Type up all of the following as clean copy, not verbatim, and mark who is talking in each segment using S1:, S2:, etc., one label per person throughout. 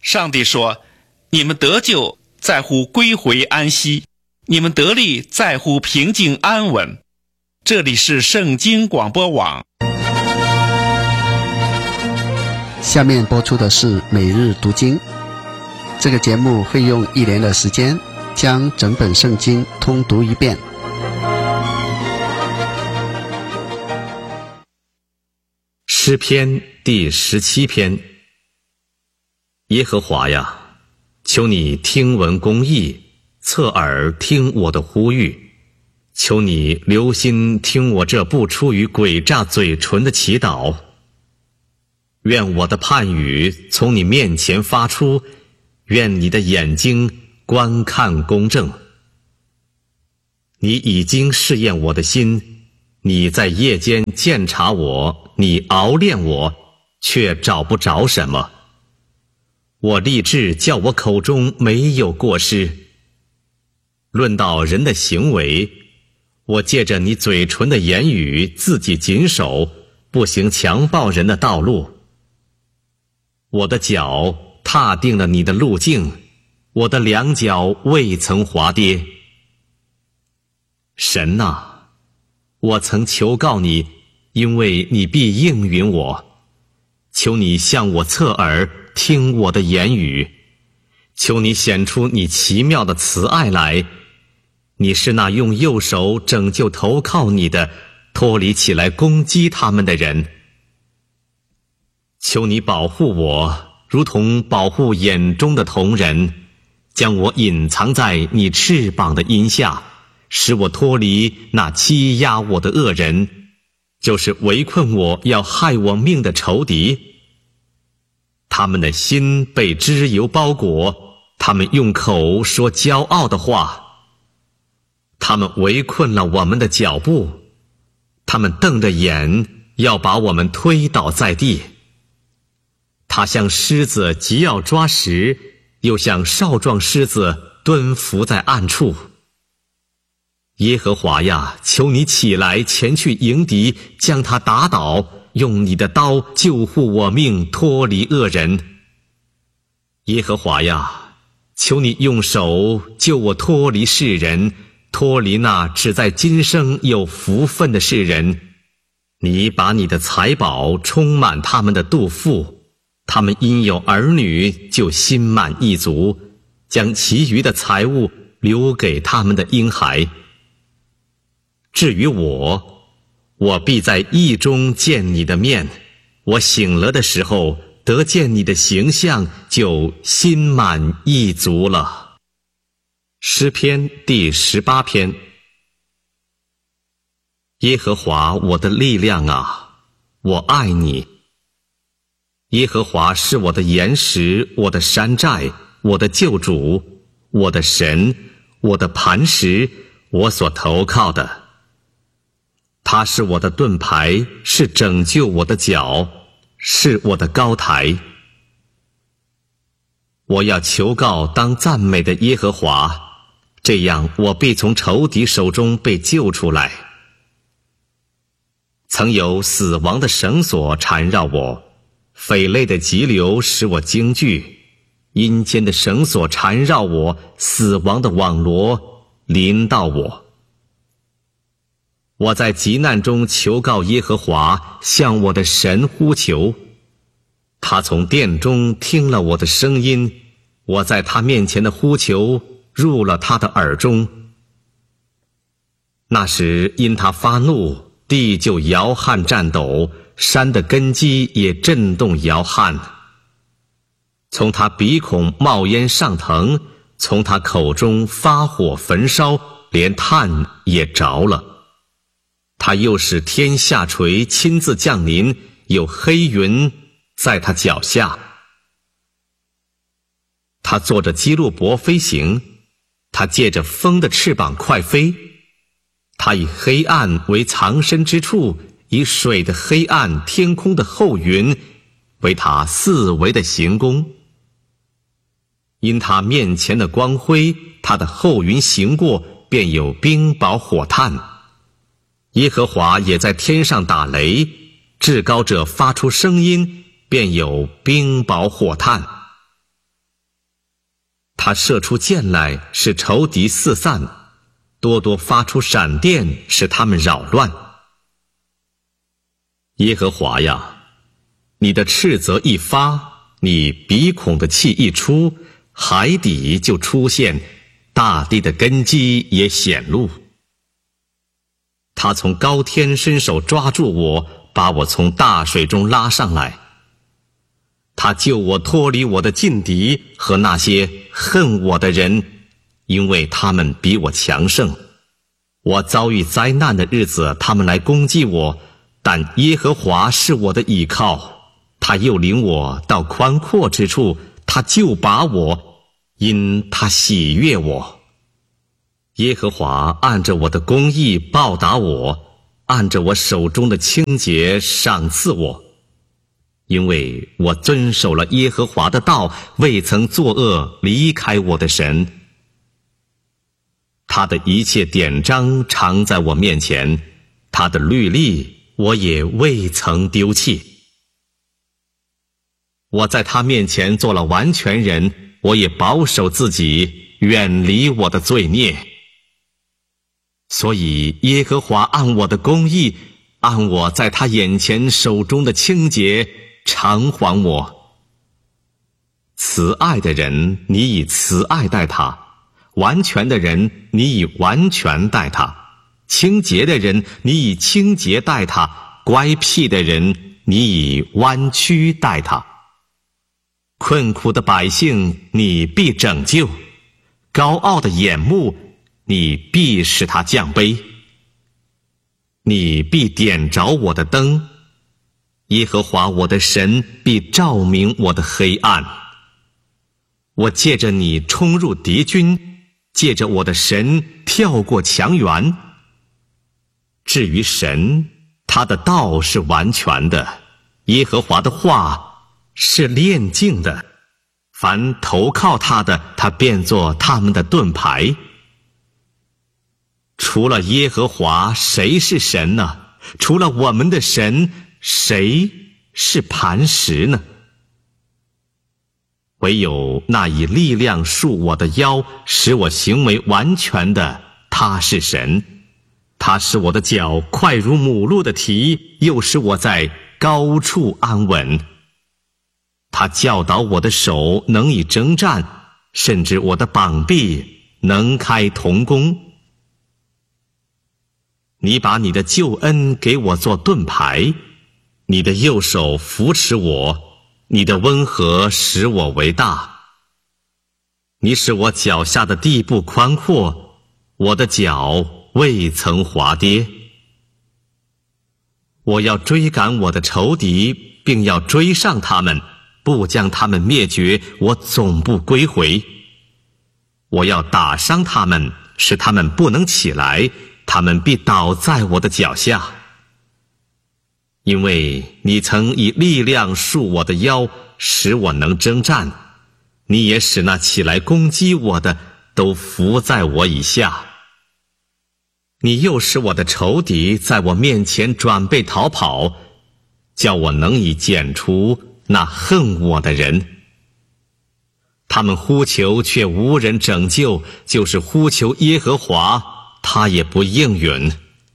S1: 上帝说，你们得救在乎归回安息，你们得力在乎平静安稳。这里是圣经广播网。
S2: 下面播出的是每日读经。这个节目会用1年的时间将整本圣经通读一遍。
S3: 诗篇第17篇。耶和华呀，求你听闻公义，侧耳听我的呼吁，求你留心听我这不出于诡诈嘴唇的祈祷。愿我的判语从你面前发出，愿你的眼睛观看公正。你已经试验我的心，你在夜间鉴察我，你熬炼我，却找不着什么。我立志叫我口中没有过失。论到人的行为，我借着你嘴唇的言语自己谨守，不行强暴人的道路。我的脚踏定了你的路径，我的两脚未曾滑跌。神啊，我曾求告你，因为你必应允我。求你向我侧耳听我的言语，求你显出你奇妙的慈爱来。你是那用右手拯救投靠你的，脱离起来攻击他们的人。求你保护我，如同保护眼中的瞳人，将我隐藏在你翅膀的荫下，使我脱离那欺压我的恶人，就是围困我要害我命的仇敌。他们的心被脂油包裹，他们用口说骄傲的话。他们围困了我们的脚步，他们瞪着眼要把我们推倒在地。他像狮子急要抓食，又像少壮狮子蹲伏在暗处。耶和华呀，求你起来前去迎敌，将他打倒，用你的刀救护我命，脱离恶人。耶和华呀，求你用手救我脱离世人，脱离那只在今生有福分的世人。你把你的财宝充满他们的肚腹，他们因有儿女就心满意足，将其余的财物留给他们的婴孩。至于我必在义中见你的面，我醒了的时候得见你的形象，就心满意足了。诗篇第18篇。耶和华我的力量啊，我爱你。耶和华是我的岩石，我的山寨，我的救主，我的神，我的磐石，我所投靠的。他是我的盾牌，是拯救我的脚，是我的高台。我要求告当赞美的耶和华，这样我必从仇敌手中被救出来。曾有死亡的绳索缠绕我，匪类的急流使我惊惧，阴间的绳索缠绕我，死亡的网罗临到我。我在急难中求告耶和华，向我的神呼求。他从殿中听了我的声音，我在他面前的呼求入了他的耳中。那时因他发怒，地就摇撼颤抖，山的根基也震动摇撼。从他鼻孔冒烟上腾，从他口中发火焚烧，连炭也着了。他又使天下垂，亲自降临，有黑云在他脚下。他坐着基路伯飞行，他借着风的翅膀快飞。他以黑暗为藏身之处，以水的黑暗、天空的厚云为他四围的行宫。因他面前的光辉，他的厚云行过，便有冰雹火炭。耶和华也在天上打雷，至高者发出声音，便有冰雹火炭。 他射出箭来，使仇敌四散，多多发出闪电，使他们扰乱。耶和华呀，你的斥责一发，你鼻孔的气一出，海底就出现，大地的根基也显露。他从高天伸手抓住我，把我从大水中拉上来。他救我脱离我的劲敌和那些恨我的人，因为他们比我强盛。我遭遇灾难的日子，他们来攻击我，但耶和华是我的倚靠，他又领我到宽阔之处，他救拔我，因他喜悦我。耶和华按着我的公义报答我，按着我手中的清洁赏赐我，因为我遵守了耶和华的道，未曾作恶，离开我的神。他的一切典章常在我面前，他的律例我也未曾丢弃。我在他面前做了完全人，我也保守自己，远离我的罪孽。所以耶和华按我的公义，按我在他眼前手中的清洁偿还我。慈爱的人，你以慈爱待他；完全的人，你以完全待他；清洁的人，你以清洁待他；乖僻的人，你以弯曲待他。困苦的百姓，你必拯救；高傲的眼目，你必使他降卑。你必点着我的灯，耶和华我的神必照明我的黑暗。我借着你冲入敌军，借着我的神跳过墙垣。至于神，他的道是完全的，耶和华的话是炼净的，凡投靠他的，他变作他们的盾牌。除了耶和华，谁是神呢？除了我们的神，谁是磐石呢？唯有那以力量束我的腰，使我行为完全的，他是神。他使我的脚快如母鹿的蹄，又使我在高处安稳。他教导我的手能以征战，甚至我的膀臂能开铜弓。你把你的救恩给我做盾牌，你的右手扶持我，你的温和使我为大。你使我脚下的地步宽阔，我的脚未曾滑跌。我要追赶我的仇敌，并要追上他们，不将他们灭绝，我总不归回。我要打伤他们，使他们不能起来，他们必倒在我的脚下。因为你曾以力量束我的腰，使我能征战，你也使那起来攻击我的都伏在我以下。你又使我的仇敌在我面前转背逃跑，叫我能以剪除那恨我的人。他们呼求却无人拯救，就是呼求耶和华，他也不应允。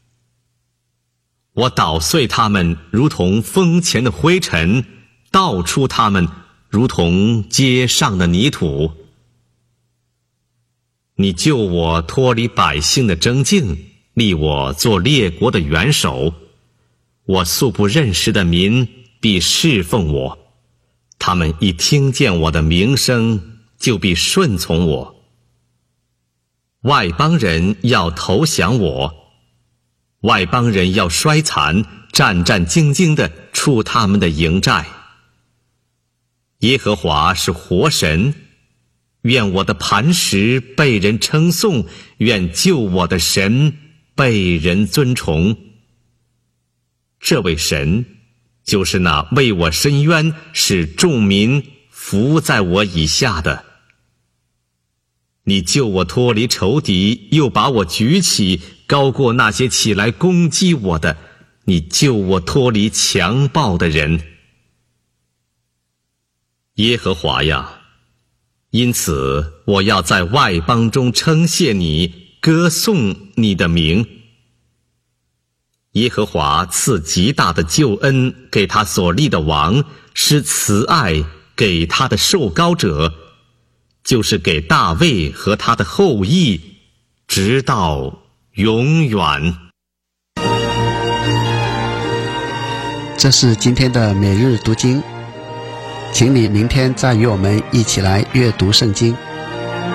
S3: 我捣碎他们如同风前的灰尘，倒出他们如同街上的泥土。你救我脱离百姓的争竞，立我做列国的元首。我素不认识的民必侍奉我，他们一听见我的名声，就必顺从我。外邦人要投降我，外邦人要衰残，战战兢兢地出他们的营寨。耶和华是活神，愿我的磐石被人称颂，愿救我的神被人尊崇。这位神就是那为我伸冤，使众民伏在我以下的。你救我脱离仇敌，又把我举起，高过那些起来攻击我的。你救我脱离强暴的人。耶和华呀， 因此我要在外邦中称谢你，歌颂你的名。耶和华赐极大的救恩给他所立的王，施慈爱给他的受膏者，就是给大卫和他的后裔，直到永远。
S2: 这是今天的每日读经，请你明天再与我们一起来阅读圣经。